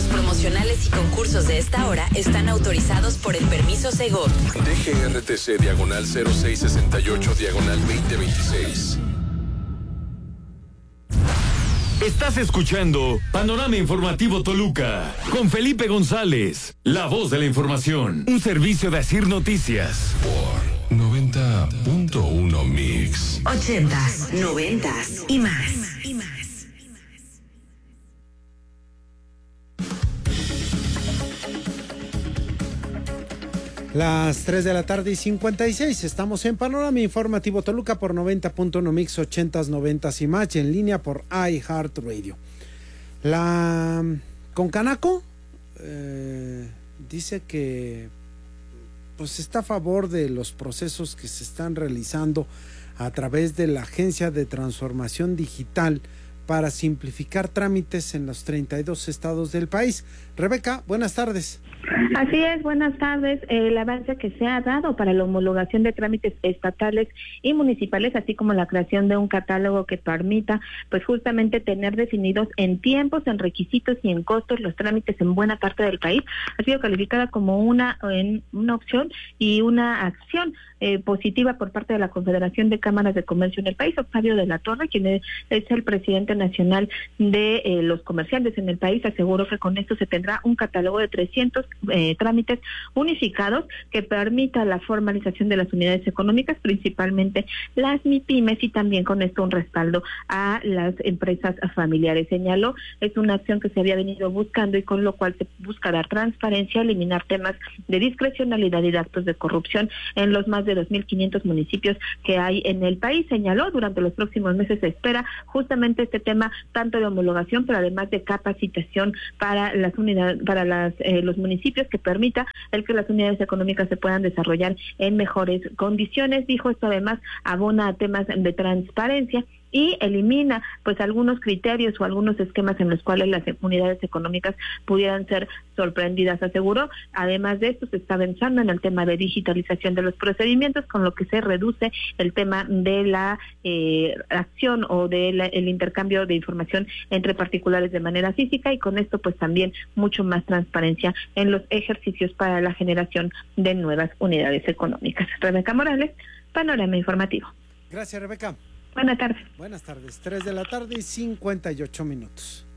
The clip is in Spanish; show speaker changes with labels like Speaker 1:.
Speaker 1: Los promocionales y concursos de esta hora están autorizados por el permiso Segov.
Speaker 2: DGRTC diagonal 0668 diagonal 2026.
Speaker 3: Estás escuchando Panorama Informativo Toluca con Felipe González, la voz de la información. Un servicio de Asir Noticias.
Speaker 2: Por 90.1 Mix.
Speaker 1: 80s, 90s y más.
Speaker 4: Las 3 de la tarde y 56, estamos en Panorama Informativo Toluca por 90.1 Mix, 80s, 90s y más, y en línea por iHeartRadio. La Concanaco dice que pues está a favor de los procesos que se están realizando a través de la Agencia de Transformación Digital para simplificar trámites en los 32 estados del país. Rebeca, buenas tardes.
Speaker 5: Así es, buenas tardes. El avance que se ha dado para la homologación de trámites estatales y municipales, así como la creación de un catálogo que permita, pues justamente tener definidos en tiempos, en requisitos y en costos los trámites en buena parte del país, ha sido calificada como una opción y una acción positiva por parte de la Confederación de Cámaras de Comercio en el país. Octavio de la Torre, quien es el presidente nacional de los comerciantes en el país, aseguró que con esto se tendrá un catálogo de 300 trámites unificados que permita la formalización de las unidades económicas, principalmente las MIPYMES, y también con esto un respaldo a las empresas familiares. Señaló, es una acción que se había venido buscando y con lo cual se busca dar transparencia, eliminar temas de discrecionalidad y de actos de corrupción en los más de 2.500 municipios que hay en el país. Señaló, durante los próximos meses se espera justamente este tema tanto de homologación, pero además de capacitación para las unidades, para los municipios, que permita el que las unidades económicas se puedan desarrollar en mejores condiciones. Dijo, esto además abona a temas de transparencia y elimina pues algunos criterios o algunos esquemas en los cuales las unidades económicas pudieran ser sorprendidas. Aseguró, además de esto, se está avanzando en el tema de digitalización de los procedimientos, con lo que se reduce el tema de la acción o el intercambio de información entre particulares de manera física, y con esto pues también mucho más transparencia en los ejercicios para la generación de nuevas unidades económicas. Rebeca Morales, Panorama Informativo.
Speaker 4: Gracias, Rebeca.
Speaker 5: Buenas tardes.
Speaker 4: Buenas tardes, 3 de la tarde y 58 minutos.